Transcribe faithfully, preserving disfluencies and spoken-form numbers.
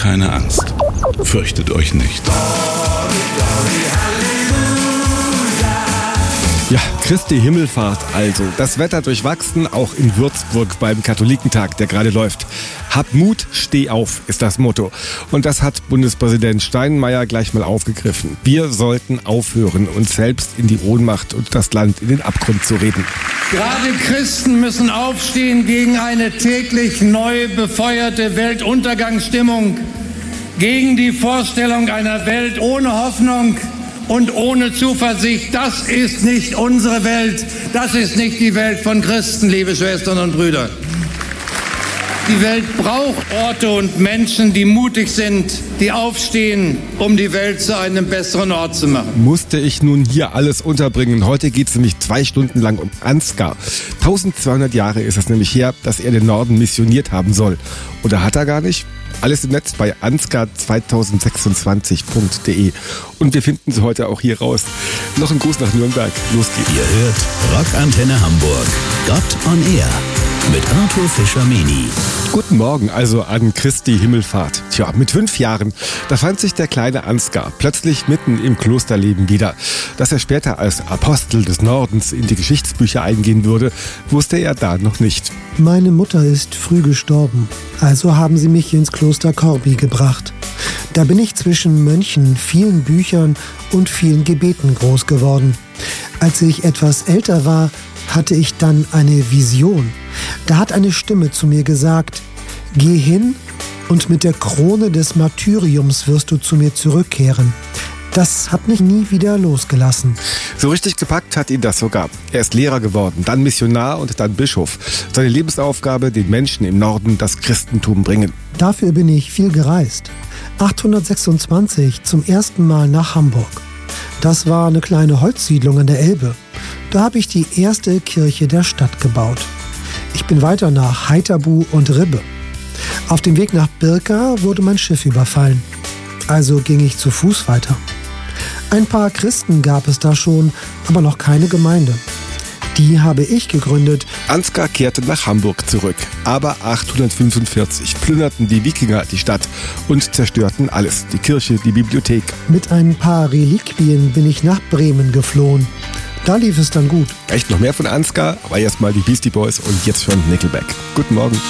keine Angst. Fürchtet euch nicht. Ja, Christi Himmelfahrt also. Das Wetter durchwachsen, auch in Würzburg beim Katholikentag, der gerade läuft. Hab Mut, steh auf, ist das Motto. Und das hat Bundespräsident Steinmeier gleich mal aufgegriffen. Wir sollten aufhören, uns selbst in die Ohnmacht und das Land in den Abgrund zu reden. Gerade Christen müssen aufstehen gegen eine täglich neu befeuerte Weltuntergangsstimmung, gegen die Vorstellung einer Welt ohne Hoffnung und ohne Zuversicht. Das ist nicht unsere Welt. Das ist nicht die Welt von Christen, liebe Schwestern und Brüder. Die Welt braucht Orte und Menschen, die mutig sind, die aufstehen, um die Welt zu einem besseren Ort zu machen. Musste ich nun hier alles unterbringen. Heute geht es nämlich zwei Stunden lang um Ansgar. zwölfhundert Jahre ist es nämlich her, dass er den Norden missioniert haben soll. Oder hat er gar nicht? Alles im Netz bei ansgar zweitausendsechsundzwanzig punkt de. Und wir finden sie heute auch hier raus. Noch ein Gruß nach Nürnberg. Los geht's. Ihr hört Rockantenne Hamburg. Gott on Air. Mit Arthur Fischer-Meni. Guten Morgen also an Christi Himmelfahrt. Tja, mit fünf Jahren, da fand sich der kleine Ansgar plötzlich mitten im Klosterleben wieder. Dass er später als Apostel des Nordens in die Geschichtsbücher eingehen würde, wusste er da noch nicht. Meine Mutter ist früh gestorben, also haben sie mich ins Kloster Corby gebracht. Da bin ich zwischen Mönchen, vielen Büchern und vielen Gebeten groß geworden. Als ich etwas älter war, hatte ich dann eine Vision. Da hat eine Stimme zu mir gesagt: Geh hin und mit der Krone des Martyriums wirst du zu mir zurückkehren. Das hat mich nie wieder losgelassen. So richtig gepackt hat ihn das sogar. Er ist Lehrer geworden, dann Missionar und dann Bischof. Seine Lebensaufgabe, den Menschen im Norden das Christentum bringen. Dafür bin ich viel gereist. achtzehnhundertsechsundzwanzig zum ersten Mal nach Hamburg. Das war eine kleine Holzsiedlung an der Elbe. Da habe ich die erste Kirche der Stadt gebaut. Ich bin weiter nach Heiterbu und Ribbe. Auf dem Weg nach Birka wurde mein Schiff überfallen. Also ging ich zu Fuß weiter. Ein paar Christen gab es da schon, aber noch keine Gemeinde. Die habe ich gegründet. Ansgar kehrte nach Hamburg zurück. Aber achtzehnhundertfünfundvierzig plünderten die Wikinger die Stadt und zerstörten alles. Die Kirche, die Bibliothek. Mit ein paar Reliquien bin ich nach Bremen geflohen. Da lief es dann gut. Echt noch mehr von Ansgar, aber erstmal die Beastie Boys und jetzt schon Nickelback. Guten Morgen.